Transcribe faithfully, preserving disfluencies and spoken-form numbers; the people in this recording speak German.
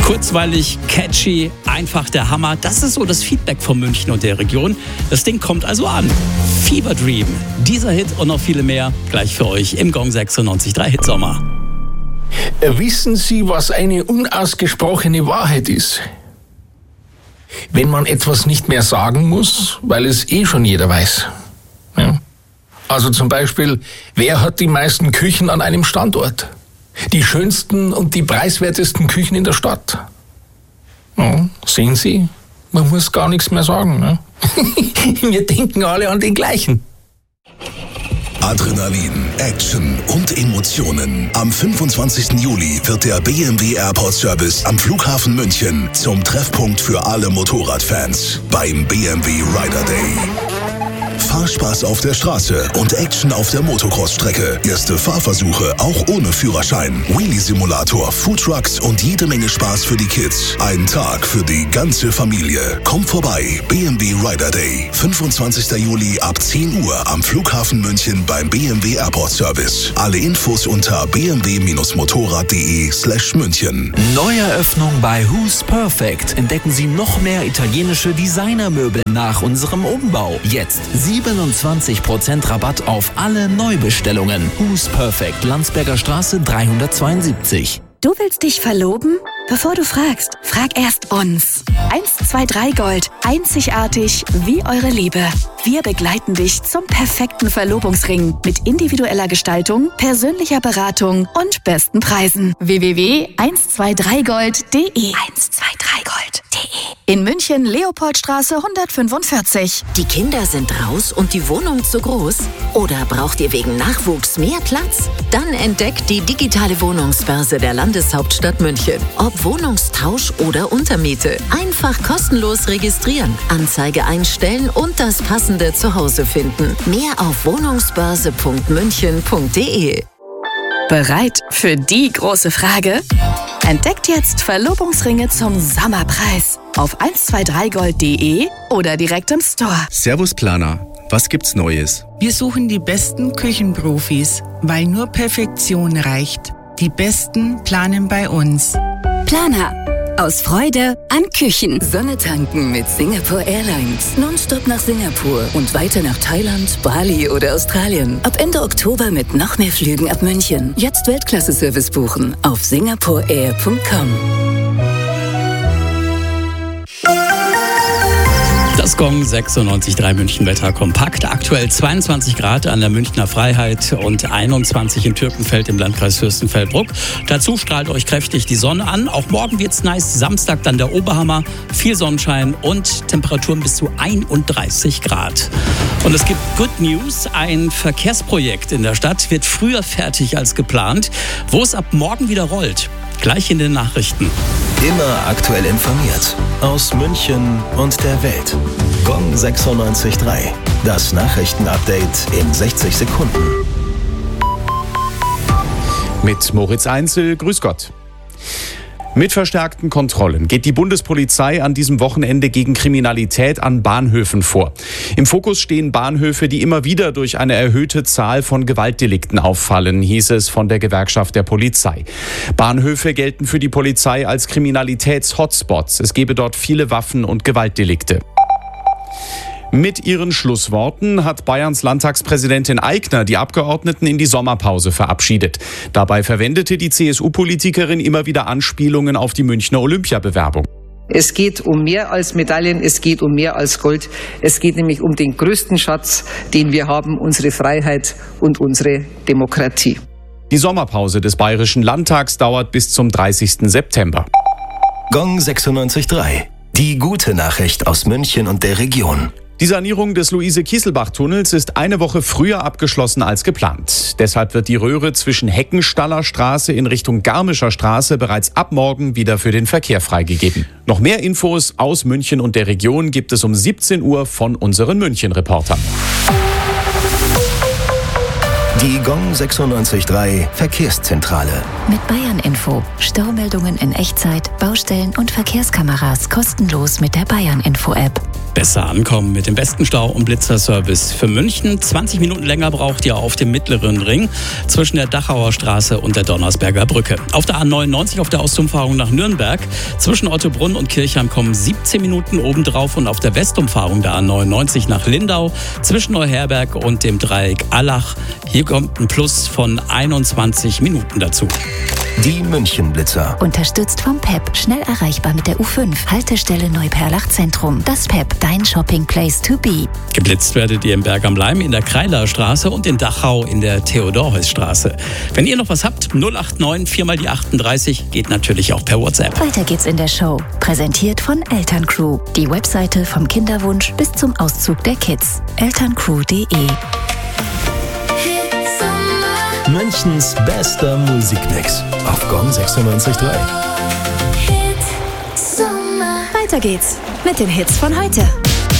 Kurzweilig, catchy, einfach der Hammer. Das ist so das Feedback von München und der Region. Das Ding kommt also an. Fever Dream, dieser Hit und noch viele mehr gleich für euch im Gong sechsundneunzig Komma drei Hitsommer. Wissen Sie, was eine unausgesprochene Wahrheit ist? Wenn man etwas nicht mehr sagen muss, weil es eh schon jeder weiß. Ja. Also zum Beispiel, wer hat die meisten Küchen an einem Standort? Die schönsten und die preiswertesten Küchen in der Stadt. Ja, sehen Sie, man muss gar nichts mehr sagen. Ne? Wir denken alle an den gleichen. Adrenalin, Action und Emotionen. Am fünfundzwanzigsten Juli wird der B M W Airport Service am Flughafen München zum Treffpunkt für alle Motorradfans beim B M W Rider Day. Fahrspaß auf der Straße und Action auf der Motocross-Strecke. Erste Fahrversuche auch ohne Führerschein. Wheelie-Simulator, Foodtrucks und jede Menge Spaß für die Kids. Ein Tag für die ganze Familie. Kommt vorbei, B M W Rider Day. fünfundzwanzigsten Juli ab zehn Uhr am Flughafen München beim B M W Airport Service. Alle Infos unter b m w motorrad punkt d e slash München. Neueröffnung bei Who's Perfect. Entdecken Sie noch mehr italienische Designermöbel nach unserem Umbau. Jetzt siebenundzwanzig Prozent Rabatt auf alle Neubestellungen. Who's Perfect, Landsberger Straße dreihundertzweiundsiebzig. Du willst dich verloben? Bevor du fragst, frag erst uns. eins zwei drei Gold. Einzigartig wie eure Liebe. Wir begleiten dich zum perfekten Verlobungsring mit individueller Gestaltung, persönlicher Beratung und besten Preisen. w w w punkt eins zwei drei gold punkt d e eins zwei drei gold punkt d e In München, Leopoldstraße hundertfünfundvierzig. Die Kinder sind raus und die Wohnung zu groß? Oder braucht ihr wegen Nachwuchs mehr Platz? Dann entdeckt die digitale Wohnungsbörse der Landeshauptstadt München. Ob Wohnungstausch oder Untermiete. Einfach kostenlos registrieren, Anzeige einstellen und das passende Zuhause finden. Mehr auf wohnungsbörse punkt münchen punkt d e. Bereit für die große Frage? Entdeckt jetzt Verlobungsringe zum Sommerpreis auf eins zwei drei gold punkt d e oder direkt im Store. Servus Planer, was gibt's Neues? Wir suchen die besten Küchenprofis, weil nur Perfektion reicht. Die Besten planen bei uns. Planer. Aus Freude an Küchen. Sonne tanken mit Singapore Airlines. Nonstop nach Singapur und weiter nach Thailand, Bali oder Australien. Ab Ende Oktober mit noch mehr Flügen ab München. Jetzt Weltklasse-Service buchen auf singapore air punkt com. Das Gong sechsundneunzig Komma drei München Wetter kompakt. Aktuell zweiundzwanzig Grad an der Münchner Freiheit und einundzwanzig in Türkenfeld im Landkreis Fürstenfeldbruck. Dazu strahlt euch kräftig die Sonne an. Auch morgen wird's nice. Samstag dann der Oberhammer. Viel Sonnenschein und Temperaturen bis zu einunddreißig Grad. Und es gibt Good News. Ein Verkehrsprojekt in der Stadt wird früher fertig als geplant, wo es ab morgen wieder rollt. Gleich in den Nachrichten. Immer aktuell informiert. Aus München und der Welt. Gong sechsundneunzig Komma drei. Das Nachrichtenupdate in sechzig Sekunden. Mit Moritz Einzel, grüß Gott. Mit verstärkten Kontrollen geht die Bundespolizei an diesem Wochenende gegen Kriminalität an Bahnhöfen vor. Im Fokus stehen Bahnhöfe, die immer wieder durch eine erhöhte Zahl von Gewaltdelikten auffallen, hieß es von der Gewerkschaft der Polizei. Bahnhöfe gelten für die Polizei als Kriminalitäts-Hotspots. Es gebe dort viele Waffen- und Gewaltdelikte. Mit ihren Schlussworten hat Bayerns Landtagspräsidentin Aigner die Abgeordneten in die Sommerpause verabschiedet. Dabei verwendete die C S U-Politikerin immer wieder Anspielungen auf die Münchner Olympiabewerbung. Es geht um mehr als Medaillen, es geht um mehr als Gold. Es geht nämlich um den größten Schatz, den wir haben, unsere Freiheit und unsere Demokratie. Die Sommerpause des Bayerischen Landtags dauert bis zum dreißigsten September. Gong sechsundneunzig Komma drei. Die gute Nachricht aus München und der Region. Die Sanierung des Luise-Kieselbach-Tunnels ist eine Woche früher abgeschlossen als geplant. Deshalb wird die Röhre zwischen Heckenstaller Straße in Richtung Garmischer Straße bereits ab morgen wieder für den Verkehr freigegeben. Noch mehr Infos aus München und der Region gibt es um siebzehn Uhr von unseren München-Reportern. Die Gong sechsundneunzig Komma drei Verkehrszentrale. Mit Bayern Info. Staumeldungen in Echtzeit, Baustellen und Verkehrskameras kostenlos mit der Bayern Info App. Besser ankommen mit dem besten Stau- und Blitzerservice für München. zwanzig Minuten länger braucht ihr auf dem mittleren Ring zwischen der Dachauer Straße und der Donnersberger Brücke. Auf der A neunundneunzig auf der Ostumfahrung nach Nürnberg zwischen Ottobrunn und Kirchheim kommen siebzehn Minuten obendrauf und auf der Westumfahrung der A neunundneunzig nach Lindau zwischen Neuherberg und dem Dreieck Allach. Hier kommt ein Plus von einundzwanzig Minuten dazu. Die München-Blitzer. Unterstützt vom P E P. Schnell erreichbar mit der U fünf. Haltestelle Neuperlach Zentrum. Das P E P. Dein Shopping Place to be. Geblitzt werdet ihr im Berg am Leim in der Kreiler Straße und in Dachau in der Theodorheuss-Straße. Wenn ihr noch was habt, null acht neun vier mal die achtunddreißig, geht natürlich auch per WhatsApp. Weiter geht's in der Show. Präsentiert von Elterncrew. Die Webseite vom Kinderwunsch bis zum Auszug der Kids. elterncrew punkt de. Münchens bester Musikmix auf Gong sechsundneunzig Komma drei. Weiter geht's mit den Hits von heute.